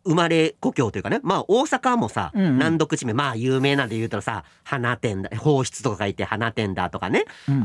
生まれ故郷というかね、まあ大阪もさ、 うんうん難読地名、まあ有名なんで言うとさ、花天だ、放出とか書いて花天だとかね、 うん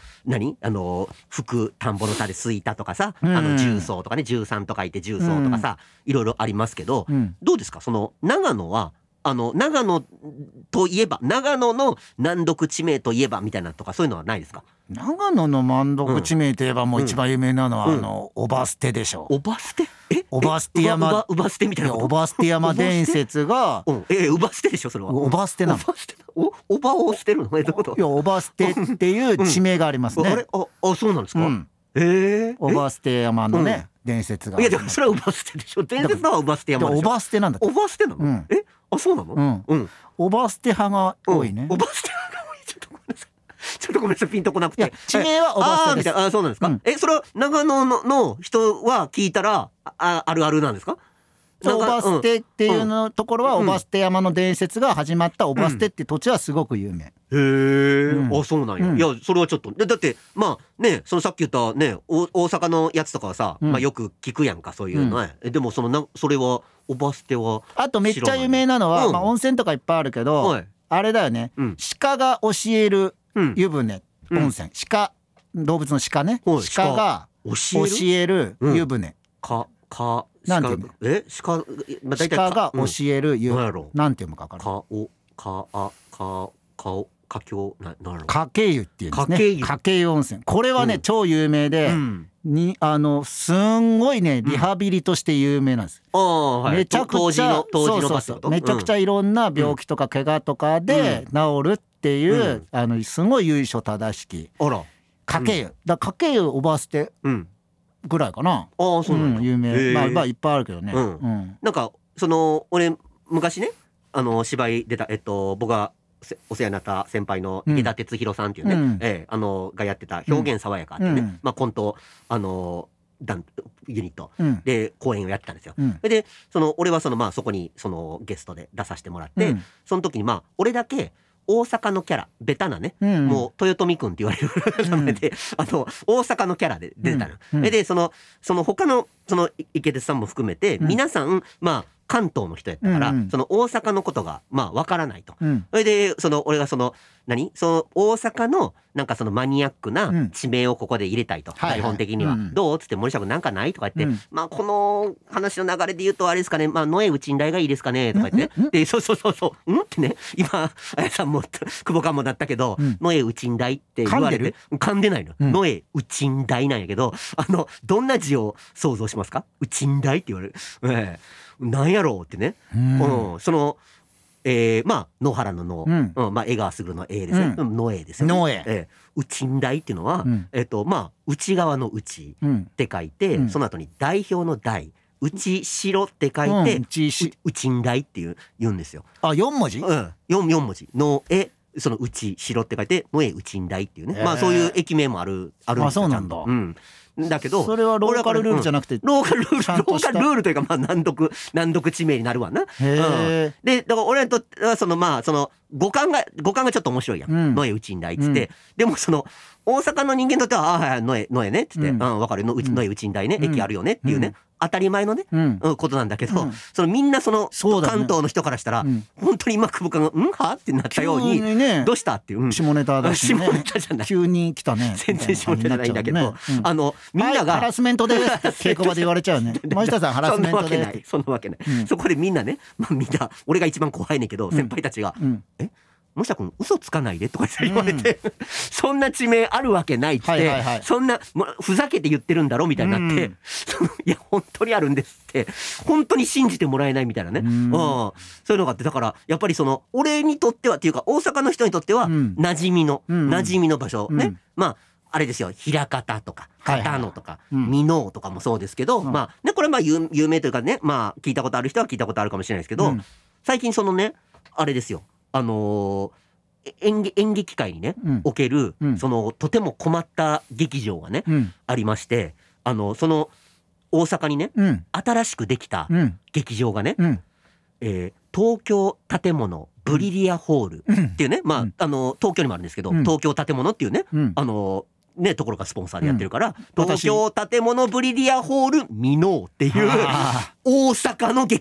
福田んぼの田で吹いたとかさ、 うんうん重曹とかね、13と書いて重曹とかさ、いろいろありますけど、 うんどうですか、その長野は長野といえば、長野の難読地名といえばみたいなとか、そういうのはないですか？ 長野の難読地名といえばもう一番有名なのは、おば捨てでしょ。 おば捨て、 おば捨て山、 うば捨てみたいなこと。 おば捨て山伝説がうば捨てでしょそれは。 おば捨てなの。 おばを捨てるの？どういうこと？ いや、おば捨てっていう地名がありますね。 あれ、そうなんですか？ うんえおば捨て山のね、伝説が。 いやでもそれはうば捨てでしょ。伝説のはうば捨て山でしょ。 おば捨てなんだって。 おば捨てなの？ うんそうなの？ おば捨て派が多いね。 おば捨て派が多い。ちょっとごめんなさい。ちょっとごめんなさい、ピンとこなくいやて。 地名はおば捨てです。 みたいな。そうなんですか？それは長野の人は聞いたらあるあるなんですか？ おば捨てっていうのところはおば捨て山の伝説が始まったおば捨てって土地はすごく有名。 へえ、そうなんや。いやそれはちょっとだってまあね、そのさっき言ったね、大阪のやつとかはさ、まあよく聞くやんか、そういうのね。でもそれはおば捨てはあとめっちゃ有名なのは、まあ温泉とかいっぱいあるけど、あれだよね。鹿が教える湯船温泉。動物の鹿ね。鹿が教える湯船。なんていうの？鹿が教える湯。なんていうのか分かる？かけ湯っていうんですね。かけ湯温泉。これはね超有名で、すんごいねリハビリとして有名なんです。めちゃくちゃめちゃくちゃいろんな病気とか怪我とかで治るっていうすごい由緒正しきかけ湯。だかけ湯おば捨てぐらいかな。 そうなんだ。 有名。まあいっぱいあるけどね。 なんか俺昔ね芝居出た僕がお世話になった先輩の池田哲弘さんっていうね、がやってた表現爽やかっていうね、まあコントユニットで公演をやってたんですよ。で俺はまあそこにゲストで出させてもらって、その時にまあ俺だけ大阪のキャラベタなね、もう豊臣くんって言われる名前で大阪のキャラで出てたの。でその他の池哲さんも含めて皆さんまあ関東の人やったから、大阪のことがまあわからないと。それで俺が大阪のなんかマニアックな地名をここで入れたいと、台本的には、どうっつって森下君なんかないとか言って、まあこの話の流れで言うとあれですかね、まあ野江内大がいいですかねとか言って、でそうってね、今あやさんも久保かもだったけど、野江内大って言われて噛んでないの、野江内大なんやけど、どんな字を想像しますか？内大って言われる。なんやろうってね、まあ野原の野、まあ江川卓の江ですね、野江ですよね。内大っていうのは、まあ内側の内って書いて、その後に代表の代、内城って書いて、内大って言うんですよ。 4文字 ？4文字。野江内城って書いて野江内大っていうね、まあそういう駅名もあるんですよ。 そうなんだ。 だけどそれはローカルルールじゃなくて、 ローカルルールというか、まあ難読地名になるわな。でだから俺とは語感がちょっと面白いやん。野江内大っつって、でも大阪の人間にとっては野江ねっつって、分かる野江内大ね、駅あるよねっていうね、当たり前のねことなんだけど、みんな関東の人からしたら本当に今久保君がはってなったように、どうしたっていう、 下ネタだしね。 下ネタじゃない、 急に来たね。 全然下ネタじゃないんだけど、みんながハラスメントで稽古場で言われちゃうね。森下さんハラスメントで。 そんなわけない。そこでみんなね、みんな俺が一番怖いねんけど、先輩たちが森下君嘘つかないでとか言われて、そんな地名あるわけないって、そんなふざけて言ってるんだろみたいになって、いや本当にあるんですって、本当に信じてもらえないみたいなね、そういうのがあって、だからやっぱり俺にとってはっていうか大阪の人にとっては馴染みの場所ね、まああれですよ、枚方とか片野とか箕面とかもそうですけど、まあねこれまあ有名というかね、まあ聞いたことある人は聞いたことあるかもしれないですけど、最近ねあれですよ、演劇界にね、おけるとても困った劇場がね、ありまして、大阪にね、新しくできた劇場がね、東京建物ブリリアホールっていうね、まあ東京にもあるんですけど、東京建物っていうね、ところがスポンサーでやってるから、東京建物ブリリアホール箕面っていう大阪の劇